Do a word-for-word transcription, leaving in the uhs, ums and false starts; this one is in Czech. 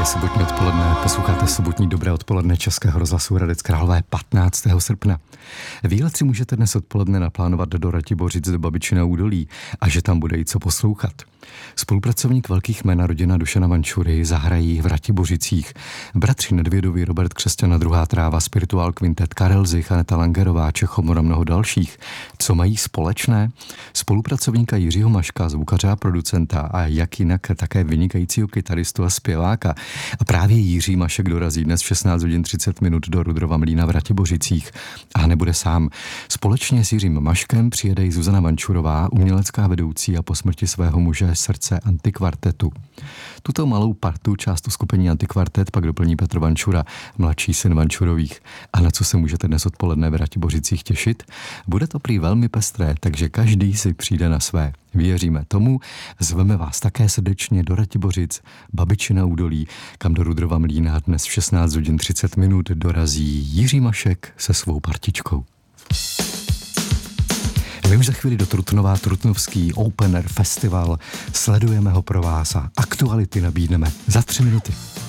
Sobotní odpoledne, posloucháte sobotní dobré odpoledne Českého rozhlasu Hradec Králové patnáctého srpna. Výlet si můžete dnes odpoledne naplánovat do Ratibořic do Babičina údolí a že tam bude i co poslouchat. Spolupracovník velkých jmen rodina Dušana Vančury zahrají v Ratibořicích. Bratři Nedvědovi, Robert Křesťan a druhá tráva, Spirituál Quintet, Karel Zich, Aneta Langerová, Čechomor a mnoho dalších. Co mají společné? Spolupracovníka Jiřího Maška, zvukaře a producenta a jak jinak také vynikajícího kytaristu a zpěváka. A právě Jiří Mašek dorazí dnes v šestnáct hodin třicet minut do Rudrova Mlýna v Ratibořicích a nebude sám. Společně s Jiřím Maškem přijede i Zuzana Vančurová, umělecká vedoucí a po smrti svého muže srdce Antikvartetu. Tuto malou partu, část uskupení Antikvartet, pak doplní Petr Vančura, mladší syn Vančurových. A na co se můžete dnes odpoledne v Ratibořicích těšit? Bude to prý velmi pestré, takže každý si přijde na své. Věříme tomu, zveme vás také srdečně do Ratibořic, Babičina údolí, kam do Rudrova Mlýna dnes v šestnáct hodin třicet minut dorazí Jiří Mašek se svou partičkou. My už za chvíli do Trutnova, Trutnovský Open Air Festival, sledujeme ho pro vás a aktuality nabídneme za tři minuty.